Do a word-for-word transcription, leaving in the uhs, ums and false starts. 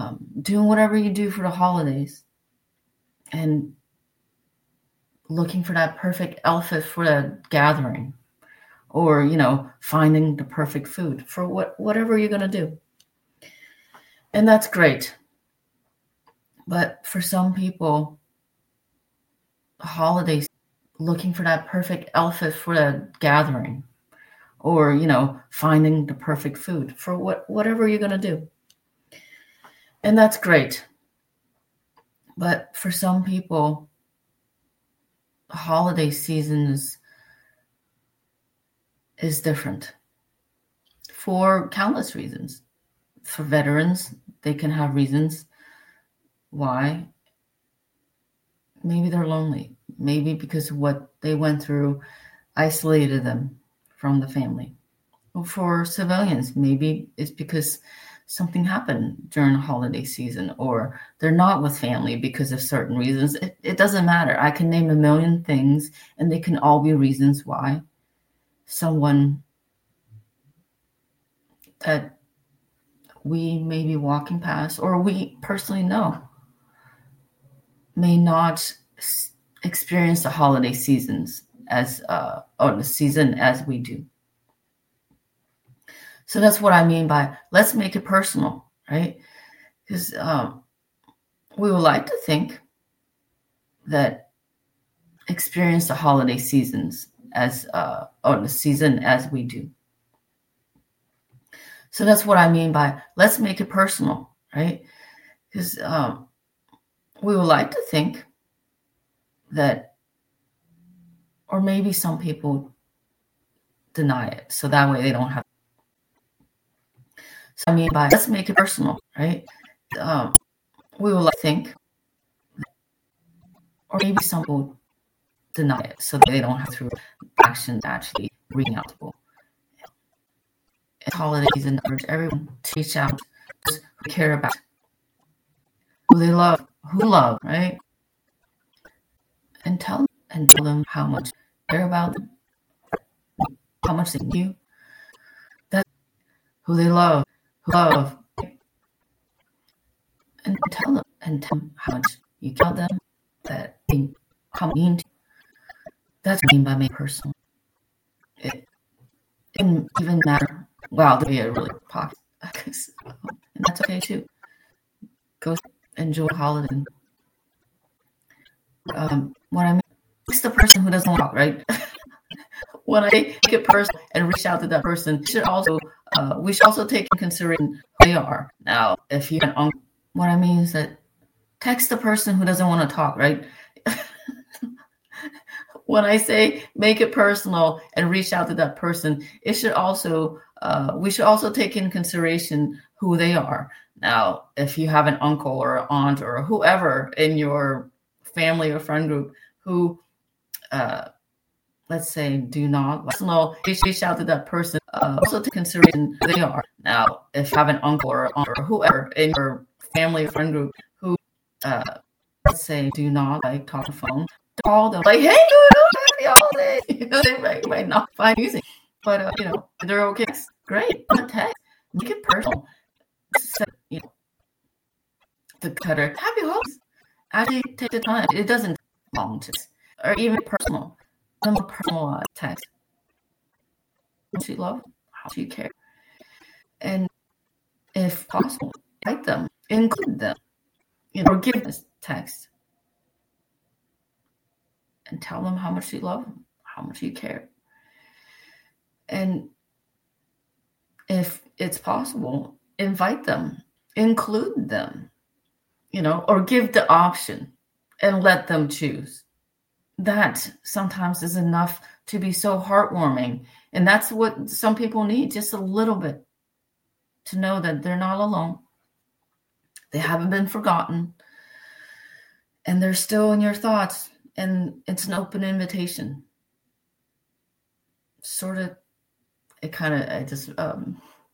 um, doing whatever you do for the holidays and looking for that perfect outfit for the gathering, or, you know, finding the perfect food for what whatever you're going to do. And that's great. But for some people, holidays, looking for that perfect outfit for the gathering, or, you know, finding the perfect food for what whatever you're going to do. And that's great. But for some people, holiday season is, is different for countless reasons. For veterans, they can have reasons why. Maybe they're lonely. Maybe because what they went through isolated them from the family. Or for civilians, maybe it's because something happened during the holiday season, or they're not with family because of certain reasons. It, it doesn't matter. I can name a million things, and they can all be reasons why someone that we may be walking past, or we personally know, may not experience the holiday seasons as uh, or the season as we do. So that's what I mean by let's make it personal, right? Because um, we would like to think that experience the holiday seasons as uh, or the season as we do. So that's what I mean by let's make it personal, right? Because um, we would like to think that, or maybe some people deny it, so that way they don't have. So I mean by let's make it personal, right? Um, we will think, or maybe some people deny it, so they don't have through action actually reaching out to people. It's holidays and urge everyone to reach out to those who care about, who they love, who love, right? And tell them and tell them how much you care about them, how much they need you. That's who they love, who love. And tell them and tell them how much you tell them that they how mean to you. That's what I mean by make personal. It didn't even matter. Wow, that'd be a really popular. And that's okay too. Go enjoy the holiday. Um, what I mean, it's the person who doesn't talk, right? When I take it personal and reach out to that person, we should also uh, we should also take in consideration who they are. Now, if you have an uncle, what I mean is that text the person who doesn't want to talk, right? When I say make it personal and reach out to that person, it should also uh, we should also take in consideration who they are. Now, if you have an uncle or an aunt or whoever in your family or friend group who, uh, let's say, do not personal, reach, reach out to that person. Uh, also to consideration who they are. Now, if you have an uncle or an aunt or whoever in your family or friend group who, uh, let's say, do not like talk on the phone, call them like, hey, happy holidays. You know, they might, might not find music, but uh, you know, they're okay. Great. Text, make it personal. You know, the cutter, happy holidays. Actually, take the time. It doesn't take long to, or even personal, some personalized text. How much you love, how much you care, and if possible, write them, include them, you know, or give this text. And tell them how much you love them, how much you care. And if it's possible, invite them, include them, you know, or give the option and let them choose. That sometimes is enough to be so heartwarming. And that's what some people need, just a little bit, to know that they're not alone. They haven't been forgotten. And they're still in your thoughts. And it's an open invitation. Sort of, it kind of, I just, um,